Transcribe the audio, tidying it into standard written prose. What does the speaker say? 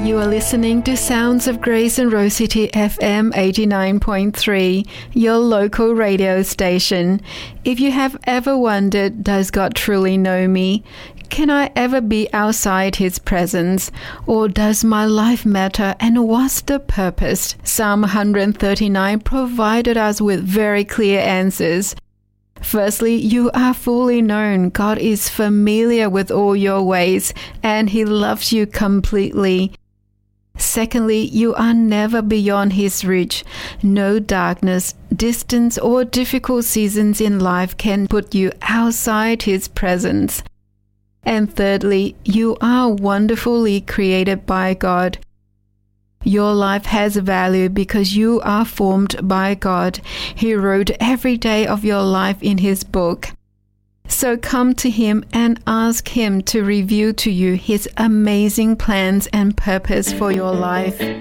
You are listening to Sounds of Grace and Rose City FM 89.3, your local radio station. If you have ever wondered, does God truly know me? Can I ever be outside His presence? Or does my life matter, and what's the purpose? Psalm 139 provided us with very clear answers. Firstly, you are fully known. God is familiar with all your ways, and He loves you completely. Secondly, you are never beyond His reach. No darkness, distance, or difficult seasons in life can put you outside His presence. And thirdly, you are wonderfully created by God. Your life has value because you are formed by God. He wrote every day of your life in His book. So come to Him and ask Him to reveal to you His amazing plans and purpose for your life.